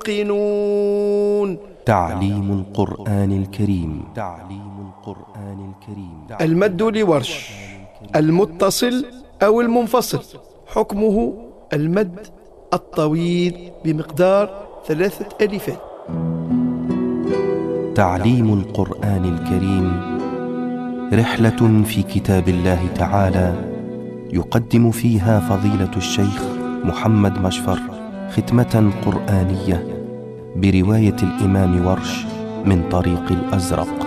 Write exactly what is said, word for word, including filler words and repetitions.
يوقنون. تعليم القرآن الكريم. تعليم القرآن الكريم. المد لورش المتصل أو المنفصل، حكمه المد الطويل بمقدار ثلاثة ألفات. تعليم القرآن الكريم رحلة في كتاب الله تعالى، يقدم فيها فضيلة الشيخ محمد مشفر ختمة قرآنية برواية الإمام ورش من طريق الأزرق.